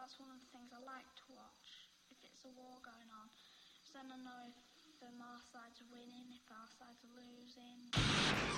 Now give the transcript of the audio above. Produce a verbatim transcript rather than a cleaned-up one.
that's one of the things I like to watch, if it's a war going on. So then I know if um, our side's winning, if our side's losing.